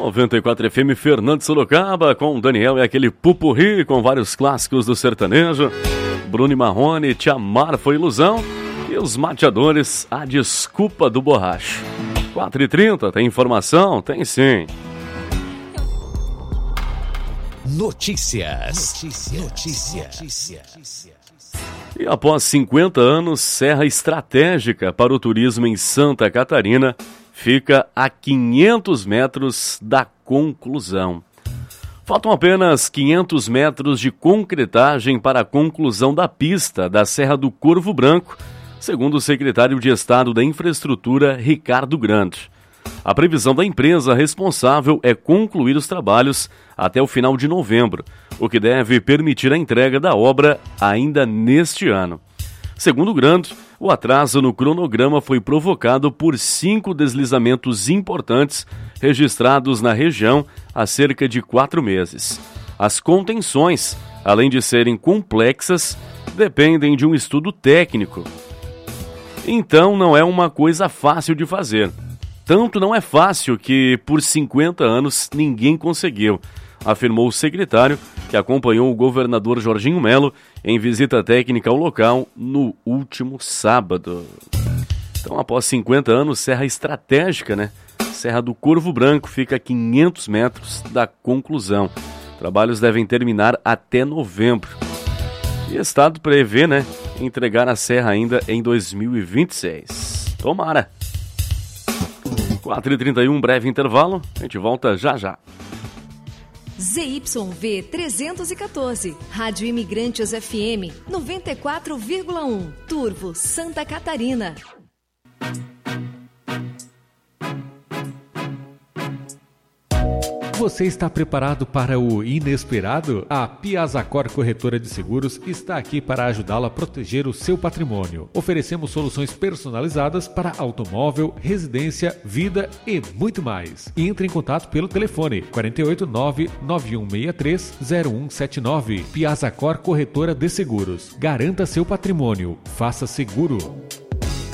94 FM Fernando Sorocaba, com o Daniel e aquele pupurri com vários clássicos do sertanejo. Bruno e Marrone, Te Amar Foi Ilusão. E os Mateadores, A Desculpa do Borracho. 4h30, tem informação? Tem sim. Notícias. E após 50 anos, serra estratégica para o turismo em Santa Catarina fica a 500 metros da conclusão. Faltam apenas 500 metros de concretagem para a conclusão da pista da Serra do Corvo Branco, segundo o secretário de Estado da Infraestrutura, Ricardo Grande. A previsão da empresa responsável é concluir os trabalhos até o final de novembro, o que deve permitir a entrega da obra ainda neste ano. Segundo Grande, o atraso no cronograma foi provocado por 5 deslizamentos importantes registrados na região há cerca de 4 meses. As contenções, além de serem complexas, dependem de um estudo técnico. Então não é uma coisa fácil de fazer. Tanto não é fácil que, por 50 anos, ninguém conseguiu, afirmou o secretário, que acompanhou o governador Jorginho Melo em visita técnica ao local no último sábado. Então, após 50 anos, serra estratégica, né? Serra do Corvo Branco fica a 500 metros da conclusão. Trabalhos devem terminar até novembro. E o Estado prevê, né, entregar a serra ainda em 2026. Tomara! 4h31, breve intervalo. A gente volta já já. ZYV 314, Rádio Imigrantes FM 94,1, Turvo, Santa Catarina. Você está preparado para o inesperado? A Piazacor Corretora de Seguros está aqui para ajudá-la a proteger o seu patrimônio. Oferecemos soluções personalizadas para automóvel, residência, vida e muito mais. Entre em contato pelo telefone 489-9163-0179. Piazacor Corretora de Seguros. Garanta seu patrimônio. Faça seguro.